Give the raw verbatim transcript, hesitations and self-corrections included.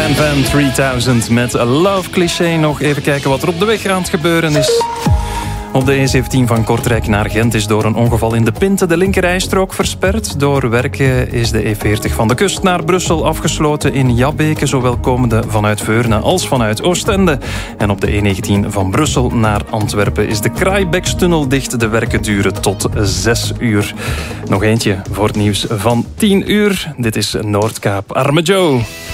Van Van drieduizend met Love Cliché. Nog even kijken wat er op de weg aan het gebeuren is. Op de E zeventien van Kortrijk naar Gent is door een ongeval in de Pinte de linkerrijstrook versperd. Door werken is de E veertig van de kust naar Brussel afgesloten in Jabbeke, zowel komende vanuit Veurne als vanuit Oostende. En op de E negentien van Brussel naar Antwerpen is de Kraaibekstunnel dicht. De werken duren tot zes uur. Nog eentje voor het nieuws van tien uur. Dit is Noordkaap. Arme Joe.